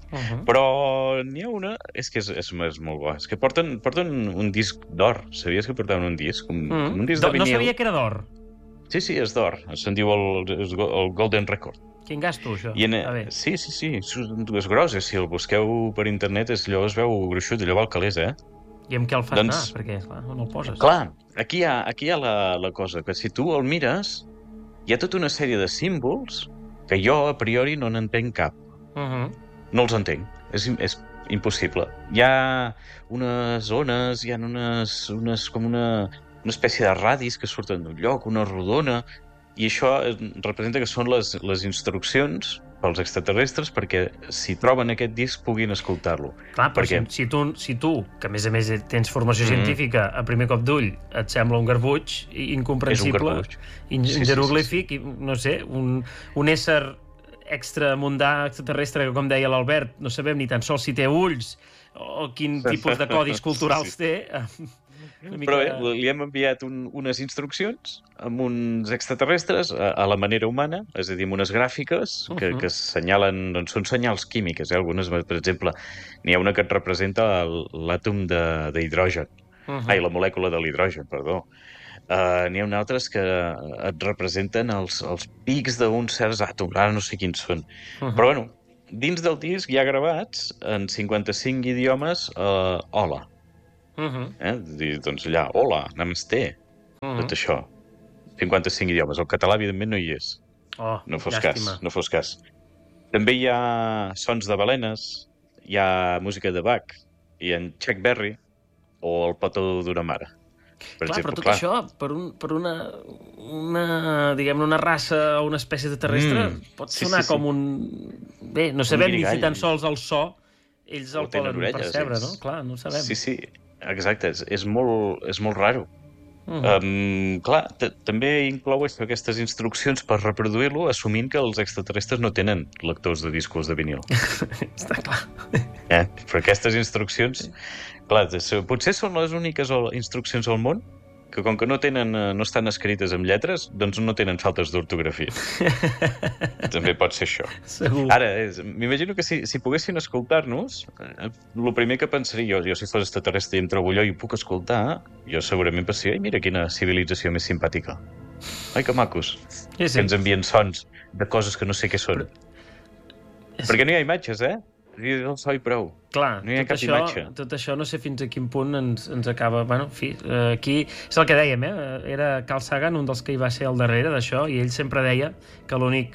S4: Però n'hi ha una, és que és molt bo, és que porten un disc d'or. Sabies que portaven un disc? Un disc de vinil. No sabia que era d'or.
S5: Sí, és d'or. Se'n diu el Golden Record.
S4: Quin gasto, això?
S5: Sí, són dues grosses. Si el busqueu per internet, allò es veu gruixut, allò val calés,
S4: I amb què el fas anar? Perquè, clar, no el poses.
S5: Clar, aquí hi ha la cosa, que si tu el mires, hi ha tota una sèrie de símbols que jo, a priori, no n'entenc cap. No els entenc. És impossible. Hi ha unes ones, hi ha com una espècie de radis que surten d'un lloc, una rodona, i això representa que són les instruccions pels extraterrestres perquè si troben aquest disc puguin escoltar-lo.
S4: Clar, però si tu, que a més tens formació científica, a primer cop d'ull et sembla un garbuix incomprensible, jeroglífic, no sé, un ésser extramundà, extraterrestre, que, com deia l'Albert, no sabem ni tan sols si té ulls o quin tipus de codis culturals té.
S5: Però li hem enviat unes instruccions amb uns extraterrestres a la manera humana, és a dir, amb unes gràfiques que assenyalen, doncs són senyals químiques, algunes, per exemple, n'hi ha una que et representa l'àtom d'hidrogen, la molècula de l'hidrogen, perdó. N'hi ha altres que et representen els pics d'uns certs àtoms, ara no sé quins són. Però, bueno, dins del disc hi ha gravats en 55 idiomes hola. Doncs allà, hola, namaste, tot això. 55 idiomes. El català, evidentment, no hi és. no fos cas. També hi ha sons de balenes, hi ha música de Bach, i en Chuck Berry o el petó d'una mare.
S4: Clar, però tot això, per una diguem-ne, una raça o una espècie de terrestre, pot sonar com un... Bé, no sabem ni si tan sols el so ells el poden percebre, no? Clar, no ho sabem.
S5: Sí, exacte, és molt raro. Clar, també inclou aquestes instruccions per reproduir-lo, assumint que els extraterrestres no tenen lectors de discos de vinil.
S4: Està clar.
S5: Però aquestes instruccions, clar, potser són les úniques instruccions al món que com que no estan escrites amb lletres, doncs no tenen faltes d'ortografia. També pot ser això.
S4: Segur.
S5: Ara, m'imagino que si poguessin escoltar-nos, el primer que pensaria jo si fos extraterrestre i em trobo allò i puc escoltar, jo segurament pensaria, mira quina civilització més simpàtica. Ai, que macos. Que ens envien sons de coses que no sé què són. Perquè no hi ha imatges, El so i prou.
S4: Clar,
S5: no hi ha cap imatge.
S4: Tot això no sé fins a quin punt ens acaba... Bueno, en fi, aquí és el que dèiem, Era Carl Sagan, un dels que hi va ser al darrere d'això, i ell sempre deia que l'únic,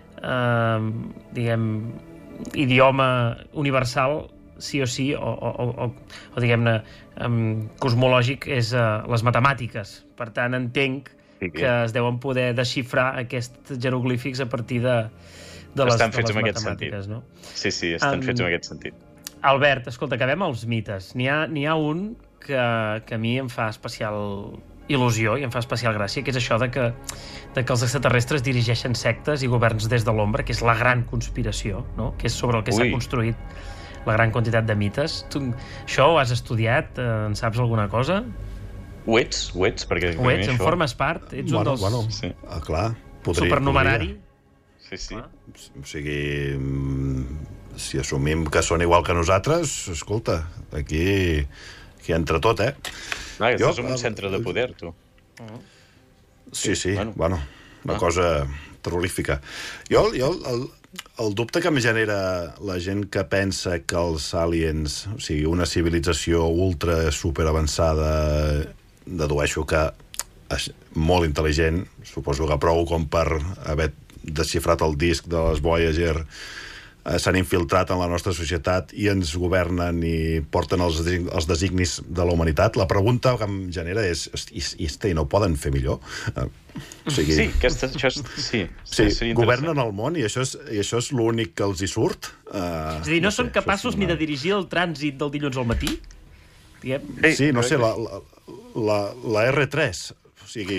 S4: idioma universal, sí o sí, o diguem-ne, cosmològic, és les matemàtiques. Per tant, entenc que es deuen poder desxifrar aquests jeroglífics a partir de les matemàtiques, no?
S5: Sí, estan fets en aquest sentit.
S4: Albert, escolta, acabem els mites. N'hi ha un que a mi em fa especial il·lusió i em fa especial gràcia, que és això de que els extraterrestres dirigeixen sectes i governs des de l'ombra, que és la gran conspiració, no? Que és sobre el que s'ha construït la gran quantitat de mites. Tu això ho has estudiat? En saps alguna cosa?
S5: Ho ets, perquè...
S4: Ho ets, en formes part? Ets un dels...
S6: Sí. Clar,
S4: supernumerari?
S5: Sí.
S6: O sigui, si assumim que són igual que nosaltres, escolta, aquí entra tot,
S5: és un centre de poder, tu.
S6: Sí, bueno, una cosa terrorífica. Jo, el dubte que em genera la gent que pensa que els aliens, o sigui, una civilització ultra superavançada, dedueixo que és molt intel·ligent, suposo que prou com per haver desxifrat el disc de les Voyager, s'han infiltrat en la nostra societat i ens governen i porten els designis de la humanitat. La pregunta que em genera és i no ho poden fer millor? O sigui,
S5: sí,
S6: governen el món i això és l'únic que els hi surt?
S4: És a dir, no són capaços ni de dirigir el trànsit del dilluns al matí?
S6: Sí, no sé, la R3, o sigui...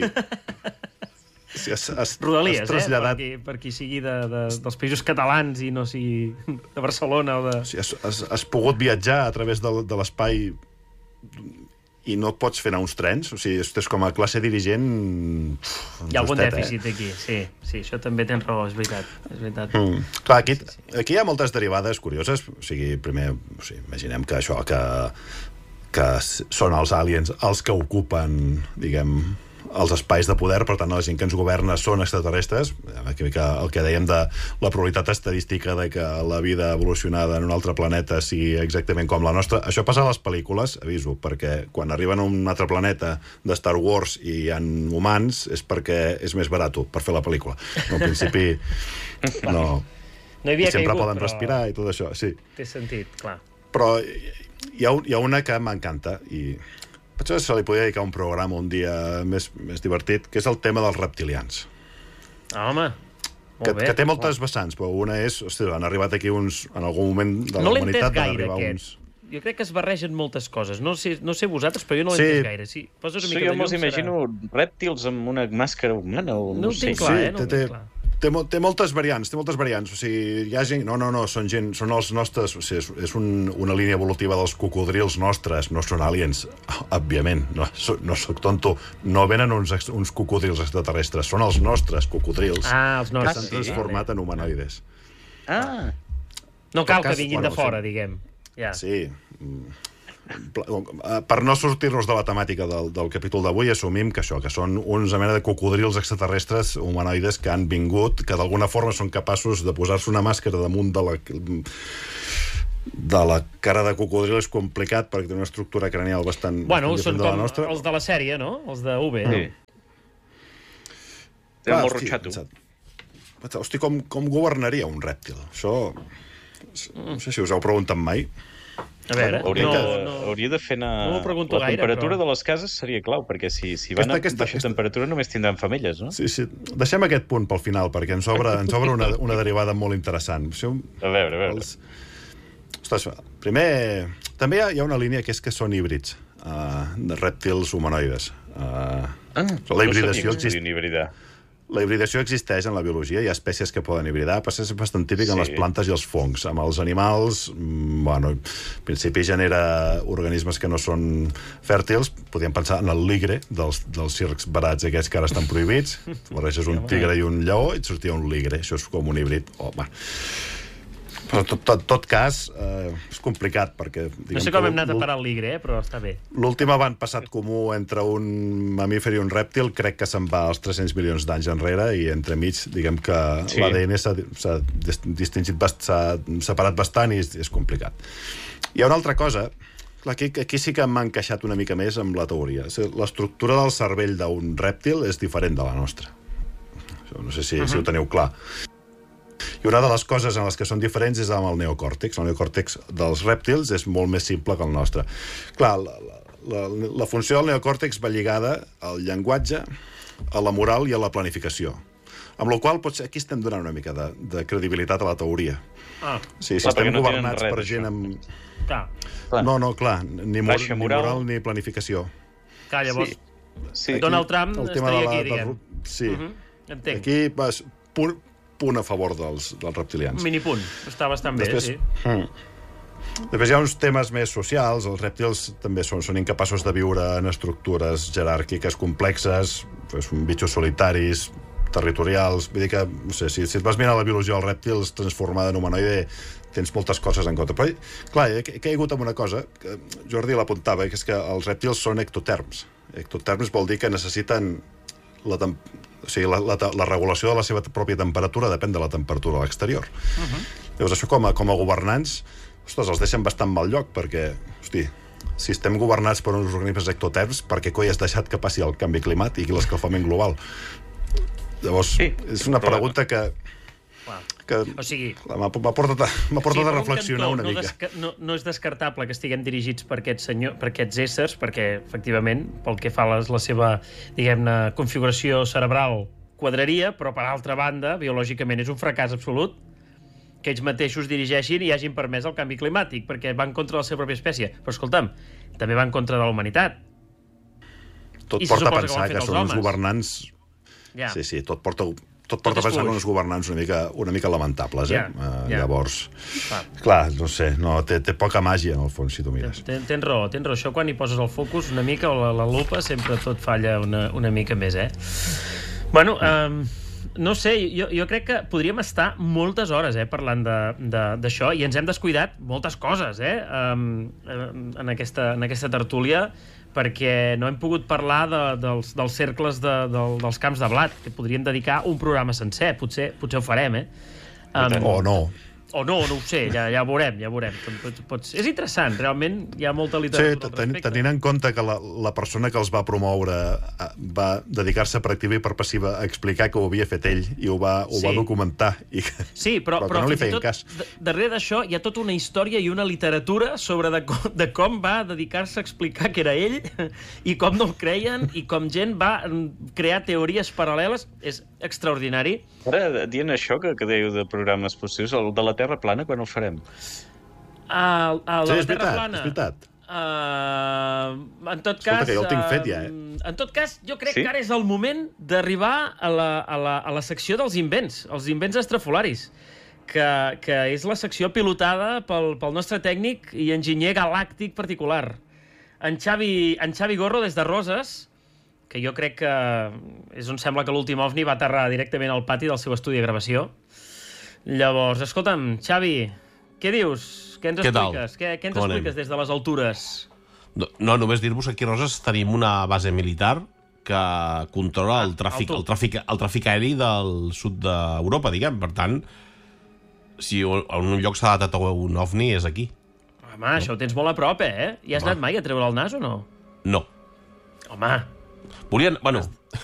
S4: Rodalies, per qui sigui dels països catalans i no sigui de Barcelona o de...
S6: Sí, has pogut viatjar a través de l'espai i no pots fer anar uns trens? O sigui, és com a classe dirigent...
S4: Hi ha algun dèficit aquí, sí, això també tens raó, és veritat.
S6: Clar, aquí hi ha moltes derivades curioses. O sigui, primer, imaginem que això, que són els aliens els que ocupen, diguem, els espais de poder, per tant, la gent que ens governa són extraterrestres. El que dèiem de la probabilitat estadística de que la vida evolucionada en un altre planeta sigui exactament com la nostra. Això passa a les pel·lícules, aviso, perquè quan arriben a un altre planeta de Star Wars i hi ha humans és perquè és més barat per fer la pel·lícula. No, al principi no
S4: hi havia
S6: sempre
S4: caigut,
S6: poden respirar i tot això, sí.
S4: Té sentit, clar.
S6: Però hi ha una que m'encanta i potser se li podria dedicar un programa un dia més divertit, que és el tema dels reptilians.
S4: Home, molt bé.
S6: Que té moltes vessants, però una és... Hòstia, han arribat aquí uns... En algun moment de la humanitat van arribar uns...
S4: Jo crec que es barregen moltes coses. No sé vosaltres, però jo no l'he entès gaire. Sí,
S5: jo me'ls imagino rèptils amb una màscara humana o no ho sé.
S4: No ho tinc clar, no ho tinc clar.
S6: Té moltes variants, O sigui, hi ha gent... No, són els nostres... O sigui, és una línia evolutiva dels cocodrils nostres, no són aliens, òbviament. No soc tonto. No venen uns cocodrils extraterrestres, són els nostres cocodrils.
S4: Els nostres.
S6: Que s'han transformat en humanoides.
S4: No cal que vinguin de fora, diguem.
S6: Sí. Per no sortir-nos de la temàtica del capítol d'avui, assumim que són una mena de cocodrils extraterrestres humanoides que han vingut, que d'alguna forma són capaços de posar-se una màscara damunt de la cara de cocodril. És complicat perquè té una estructura cranial bastant
S4: són com els de la sèrie, no? Els de UV.
S5: Sí. Té molt rotxato.
S6: Hosti, com governaria un rèptil? Això... No sé si us heu preguntat mai.
S4: A veure,
S5: hauria de fer
S4: no
S5: la temperatura de les cases seria clau, perquè si van a baixa temperatura només tindran femelles, no?
S6: Sí. Deixem aquest punt pel final, perquè ens obre una derivada molt interessant.
S5: A veure.
S6: Ostres, primer... També hi ha una línia que és que són híbrids de rèptils humanoides. La hibridació La hibridació existeix en la biologia, hi ha espècies que poden hibridar, però és bastant típic en les plantes i els fongs. Amb els animals, en principi genera organismes que no són fèrtils. Podríem pensar en el ligre dels circs barats aquests que ara estan prohibits. Barreges un tigre i un lleó i et sortia un ligre. Això és com un híbrid. Però en tot cas, és complicat, perquè...
S4: No sé com hem anat a parar el ligre, però està bé.
S6: L'últim avantpassat comú entre un mamífer i un rèptil crec que se'n va als 300 milions d'anys enrere, i entremig, diguem que l'ADN s'ha distingit, s'ha separat bastant, i és complicat. Hi ha una altra cosa, aquí sí que m'ha encaixat una mica més amb la teoria. L'estructura del cervell d'un rèptil és diferent de la nostra. No sé si ho teniu clar. I una de les coses en les que són diferents és amb el neocòrtex. El neocòrtex dels rèptils és molt més simple que el nostre. Clar, la funció del neocòrtex va lligada al llenguatge, a la moral i a la planificació. Amb la qual cosa aquí estem donant una mica de credibilitat a la teoria. Sí, si estem governats per gent amb... No, clar, ni moral ni planificació.
S4: Clar, llavors, Donald Trump estaria aquí, diguem.
S6: Sí.
S4: Entenc.
S6: Aquí vas punt a favor dels reptilians.
S4: Minipunt, està bastant bé, sí.
S6: Després hi ha uns temes més socials. Els rèptils també són incapaços de viure en estructures jeràrquiques complexes, són bitxos solitaris, territorials. Vull dir que, no sé, si et vas mirar la biologia dels rèptils transformada en humanoide, tens moltes coses en compte. Però, clar, he caigut amb una cosa, que Jordi l'apuntava, que és que els rèptils són ectoterms. Ectoterms vol dir que necessiten la regulació de la seva pròpia temperatura depèn de la temperatura a l'exterior. Llavors, això com a governants, ostres, els deixen bastant mal lloc, perquè, hosti, si estem governats per uns organismes ectoterms, per què coi has deixat que passi el canvi climàtic i l'escalfament global? Llavors, és una pregunta que
S4: o sigui,
S6: m'ha portat a reflexionar una mica.
S4: No és descartable que estiguem dirigits per aquests éssers, perquè, efectivament, pel que fa a la seva, diguem-ne, configuració cerebral, quadraria, però, per altra banda, biològicament és un fracàs absolut que ells mateixos dirigeixin i hagin permès el canvi climàtic, perquè van contra la seva pròpia espècie. Però, escolta'm, també van contra de la humanitat.
S6: Tot porta a pensar que són uns governants... Sí, tot porta a pensar en uns governants una mica lamentables, Llavors, clar, no sé, té poca màgia, en el fons, si tu mires.
S4: Tens raó. Això quan hi poses el focus una mica, o la lupa, sempre tot falla una mica més, Bueno, no sé, jo crec que podríem estar moltes hores parlant d'això, i ens hem descuidat moltes coses, en aquesta tertúlia, perquè no hem pogut parlar dels cercles dels camps de blat, que podríem dedicar un programa sencer, potser ho farem,
S6: O no.
S4: O no ho sé, ja ho veurem. És interessant, realment hi ha molta literatura al respecte.
S6: Tenint en compte que la persona que els va promoure va dedicar-se per activa i per passiva a explicar que ho havia fet ell i ho va documentar.
S4: Sí, però
S6: no li feien cas.
S4: Darrere d'això hi ha tota una història i una literatura sobre de com va dedicar-se a explicar que era ell i com no el creien i com gent va crear teories paral·leles. És extraordinari.
S5: Ara, dient això que dèieu de programes possibles, el de la Terra plana, quan el farem?
S4: El de la Terra plana?
S6: És veritat.
S4: En tot cas...
S6: Escolta, que jo el tinc fet ja,
S4: En tot cas, jo crec que ara és el moment d'arribar a la secció dels invents, els invents estrafolaris, que és la secció pilotada pel nostre tècnic i enginyer galàctic particular, en Xavi Gorro, des de Roses, que jo crec que és on sembla que l'últim OVNI va aterrar directament al pati del seu estudi de gravació. Llavors, escolta'm, Xavi, què dius? Què ens expliques? Què ens expliques des de les altures?
S7: No, només dir-vos que aquí a Roses tenim una base militar que controla el tràfic aeri del sud d'Europa, diguem. Per tant, si en un lloc s'ha datat un OVNI, és aquí.
S4: Home, això ho tens molt a prop, Hi has anat mai a treure el nas o no?
S7: No.
S4: Home...
S7: Volien... Bueno,